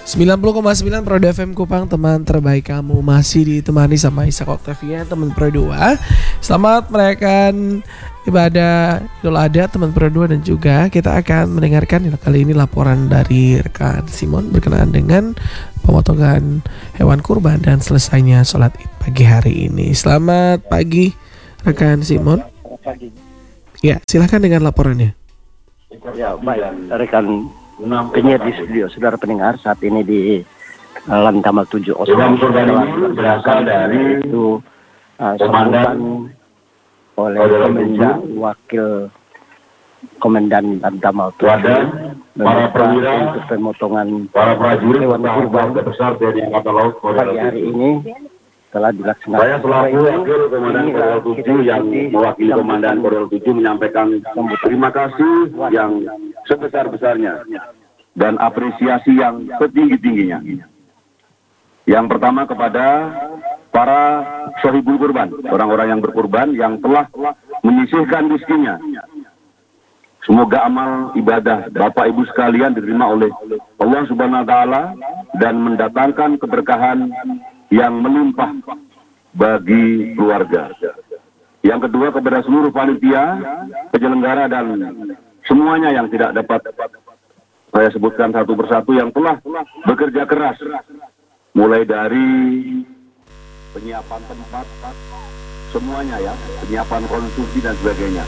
90,9 Pro FM Kupang, teman terbaik kamu. Masih ditemani sama Ishak Octavian, teman Pro 2. Selamat merayakan ibadah Idul Adha teman Pro 2. Dan juga kita akan mendengarkan kali ini laporan dari rekan Simon berkenaan dengan pemotongan hewan kurban dan selesainya sholat id pagi hari ini. Selamat pagi rekan Simon. Ya, silahkan dengan laporannya. Ya, baik rekan penyiar di studio, saudara pendengar, saat ini di Lantamal 7 Osmo berasal dari itu sambutan oleh Komandan Wakil Komandan Lantamal 7 para perwira untuk pemotongan para prajurit hewan kurban besar dari Angkatan Laut pagi hari ini telah dilaksanakan. Saya selaku Wakil Komandan Korel 7 yang mewakili Komandan Korel 7 menyampaikan terima kasih yang sebesar-besarnya dan apresiasi yang setinggi-tingginya. Yang pertama kepada para sohibul kurban, orang-orang yang berkurban yang telah menyisihkan rizkinya. Semoga amal ibadah Bapak Ibu sekalian diterima oleh Allah Subhanahu wa Ta'ala dan mendatangkan keberkahan yang melimpah bagi keluarga. Yang kedua kepada seluruh panitia, penyelenggara dan semuanya yang tidak dapat saya sebutkan satu persatu yang telah bekerja keras, mulai dari penyiapan tempat, semuanya ya, penyiapan konsumsi dan sebagainya,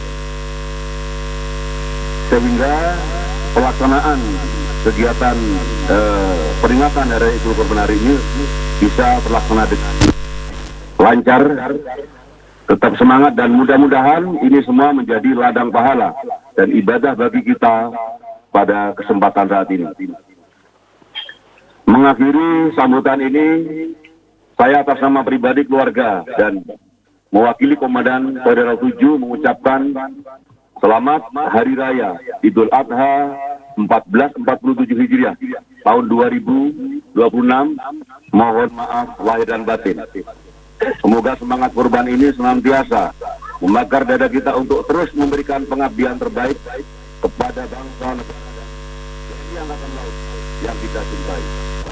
sehingga pelaksanaan kegiatan peringatan Hari Idul Kurban hari ini bisa terlaksana dengan lancar, tetap semangat, dan mudah-mudahan ini semua menjadi ladang pahala dan ibadah bagi kita pada kesempatan saat ini. Mengakhiri sambutan ini, saya atas nama pribadi keluarga dan mewakili Komandan Korel 7 mengucapkan selamat Hari Raya Idul Adha 1447 Hijriah tahun 2026. Mohon maaf lahir dan batin. Semoga semangat kurban ini senantiasa membakar dada kita untuk terus memberikan pengabdian terbaik kepada bangsa negara dan TNI Angkatan Laut yang kita cintai.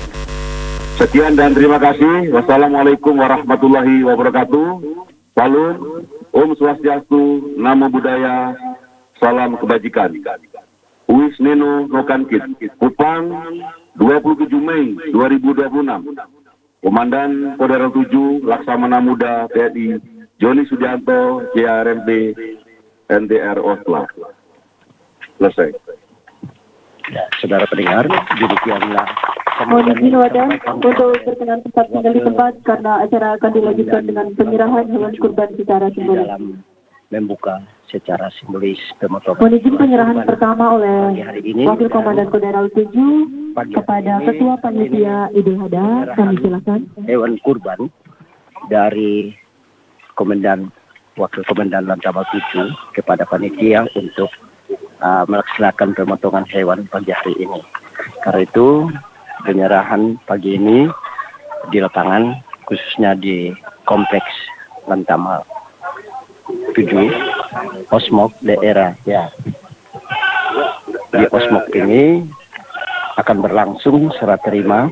Sekian dan terima kasih. Wassalamualaikum warahmatullahi wabarakatuh. Salam, Om Swastiastu, Namo Buddhaya, salam kebajikan. Uis Neno Nokankit, Kupang, 27 Mei 2026. Komandan Korel 7 Laksamana Muda TNI Joni Sudianto, CRMP NTR Oslo. Selesai. Ya, saudara pendengar, demikianlah. Mohon izin wadah untuk berkenan tempat tinggal di tempat karena acara akan dilanjutkan dengan penyerahan hewan kurban secara simbolis. Dalam membuka secara simbolis pemotongan. Mohon izin penyerahan pertama oleh hari ini, Wakil Komandan Korel 7 kepada Ketua Panitia Idul Adha. Kami silakan. Hewan kurban dari Wakil Komandan Lantamal 7 kepada panitia untuk melaksanakan pemotongan hewan pagi hari ini. Karena itu penyerahan pagi ini di lapangan, khususnya di kompleks Lantamal 7 Osmok daerah ya. Di Osmok ini akan berlangsung serah terima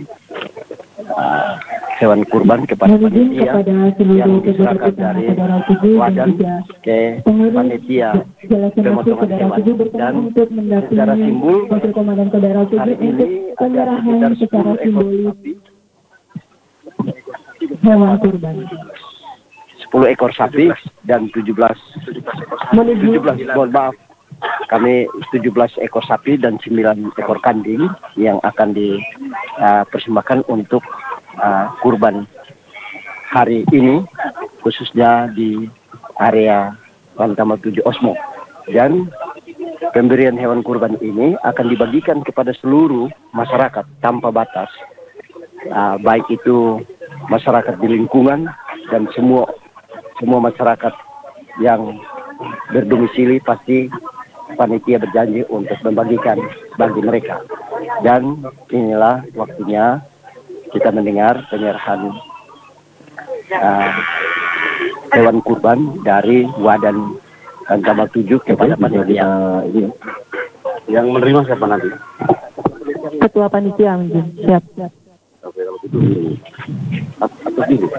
hewan kurban kepada panitia yang diserahkan dari wadan ke panitia pemotongan hewan, dan secara simbol hari ini ada sekitar 10 ekor sapi, Hewan kurban 10 ekor sapi dan 17 ekor sapi dan 9 ekor kambing yang akan dipersembahkan untuk kurban hari ini, khususnya di area Lantamal 7 Osmo. Dan pemberian hewan kurban ini akan dibagikan kepada seluruh masyarakat tanpa batas, baik itu masyarakat di lingkungan dan semua masyarakat yang berdomisili. Pasti panitia berjanji untuk membagikan bagi mereka. Dan inilah waktunya kita mendengar penyerahan hewan kurban dari Wadan Lantamal 7 kepada panitia. Yang menerima siapa nanti? Ketua Panitia mungkin. Siap. Oke, kalau gitu atau gini.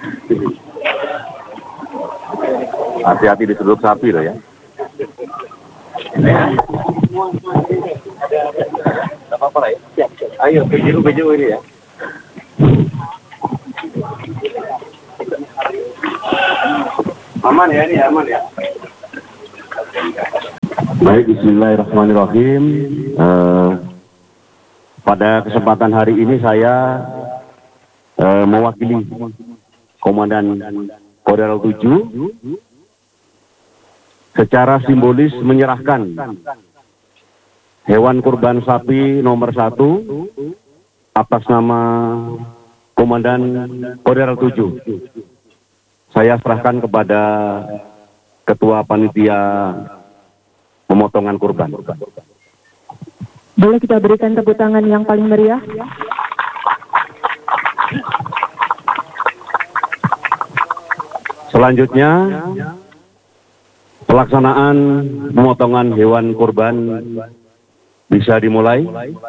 Hati-hati disedot sapi loh ya. Tidak apa-apa lah ya. Ayo, baju ini ya. Aman ya ini, aman ya. Baik, bismillahirrahmanirrahim. Pada kesempatan hari ini saya mewakili Komandan Kodaral 7 secara simbolis menyerahkan hewan kurban sapi nomor 1 atas nama Komandan Kodaral 7. Saya serahkan kepada Ketua Panitia pemotongan kurban. Boleh kita berikan tepuk tangan yang paling meriah? Selanjutnya, pelaksanaan pemotongan hewan kurban bisa dimulai.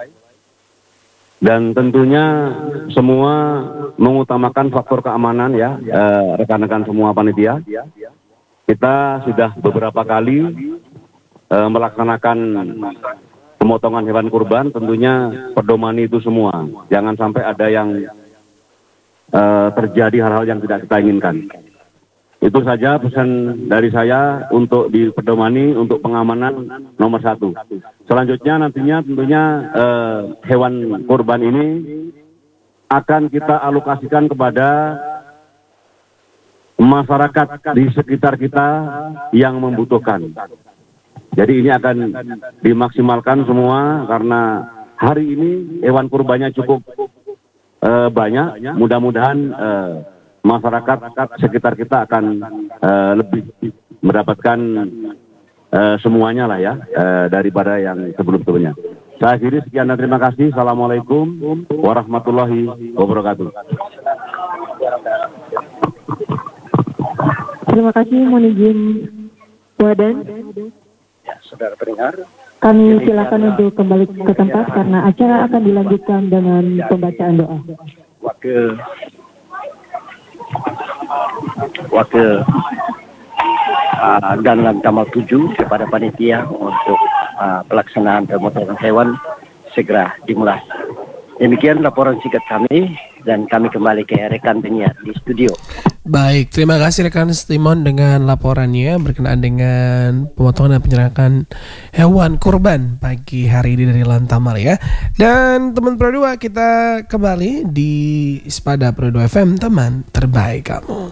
Dan tentunya semua mengutamakan faktor keamanan ya, rekan-rekan semua panitia. Kita sudah beberapa kali melaksanakan pemotongan hewan kurban, tentunya pedomani itu semua. Jangan sampai ada yang terjadi hal-hal yang tidak kita inginkan. Itu saja pesan dari saya untuk dipedomani untuk pengamanan nomor 1. Selanjutnya nantinya tentunya hewan kurban ini akan kita alokasikan kepada masyarakat di sekitar kita yang membutuhkan. Jadi ini akan dimaksimalkan semua karena hari ini hewan kurbannya cukup banyak. Mudah-mudahan masyarakat sekitar kita akan lebih mendapatkan semuanya lah ya daripada yang sebelum-sebelumnya. Saya akhiri, sekian dan terima kasih. Assalamualaikum warahmatullahi wabarakatuh. Terima kasih, mohon izin Wadan. Ya, saudara pendengar. Kami silakan untuk kembali ke tempat karena acara akan dilanjutkan dengan pembacaan doa. Wakil dan Lantamal 7 kepada panitia untuk pelaksanaan pemotongan hewan segera dimulai. Demikian laporan singkat kami dan kami kembali ke rekan penyiar di studio. Baik, terima kasih rekan Timon dengan laporannya berkenaan dengan pemotongan dan penyerahan hewan kurban pagi hari ini dari Lantamal ya. Dan teman Pro 2, kita kembali di Ispada Pro 2 FM, teman terbaik kamu.